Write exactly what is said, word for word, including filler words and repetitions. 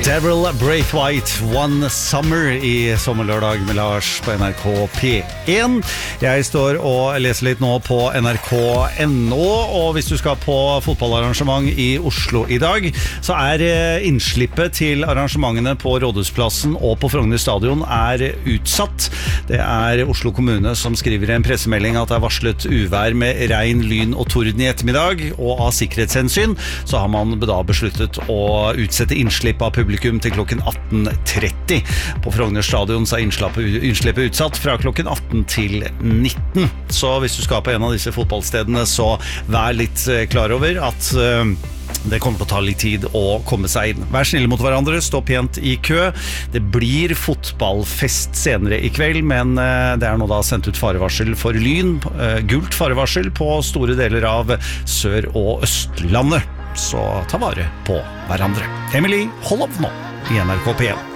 Devil Braithwaite, One Summer I sommerlørdag med Lars på N R K P en. Jeg står og leser litt nå på N R K punkt N O, og hvis du skal på fotballarrangement I Oslo I dag, så er innslippet til arrangementene på Rådhusplassen og på Frogner stadion er utsatt. Det er Oslo kommune som skriver I en pressemelding at det er varslet uvær med regn, lyn og torden I ettermiddag, og av sikkerhetshensyn så har man da besluttet å utsette innslipp av publikum til klokken atten tretti. På Frogner stadion så er innslippet utsatt fra klokken atten til nitten. Så hvis du skal på en av disse fotballstedene, så vær litt klar over at uh, det kommer til å ta litt tid å komme seg inn. Vær snille mot hverandre, stå pent I kø. Det blir fotballfest senere I kveld, men uh, det er nå da sendt ut farevarsel for lyn, uh, gult farevarsel på store deler av Sør- og Østlandet. Så ta vare på hverandre. Emily, hold opp nå I N R K P en.